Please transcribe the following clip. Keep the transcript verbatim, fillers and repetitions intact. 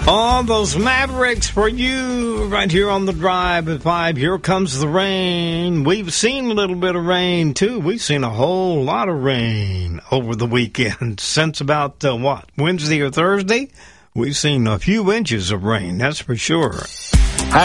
All those Mavericks for you right here on the Drive at five. Here comes the rain. We've seen a little bit of rain, too. We've seen a whole lot of rain over the weekend. Since about, uh, what, Wednesday or Thursday? We've seen a few inches of rain, that's for sure.